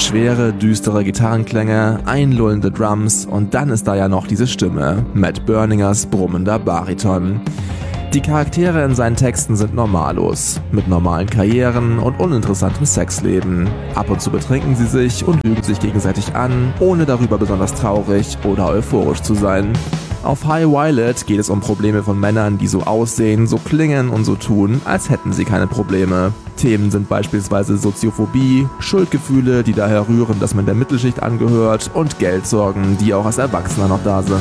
Schwere, düstere Gitarrenklänge, einlullende Drums und dann ist da ja noch diese Stimme, Matt Berningers brummender Bariton. Die Charaktere in seinen Texten sind normalos, mit normalen Karrieren und uninteressantem Sexleben. Ab und zu betrinken sie sich und lügen sich gegenseitig an, ohne darüber besonders traurig oder euphorisch zu sein. Auf High Violet geht es um Probleme von Männern, die so aussehen, so klingen und so tun, als hätten sie keine Probleme. Themen sind beispielsweise Soziophobie, Schuldgefühle, die daher rühren, dass man der Mittelschicht angehört, und Geldsorgen, die auch als Erwachsener noch da sind.